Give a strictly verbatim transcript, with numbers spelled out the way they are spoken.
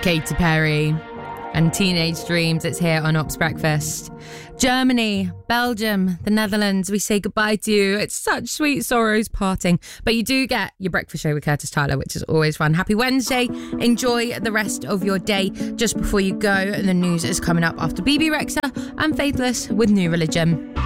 Katy Perry and Teenage Dreams. It's here on Ops Breakfast. Germany, Belgium, the Netherlands, we say goodbye to you. It's such sweet sorrows parting. But you do get your breakfast show with Curtis Tyler, which is always fun. Happy Wednesday. Enjoy the rest of your day. Just before you go, the news is coming up after B B Rexha and Faithless with New Religion.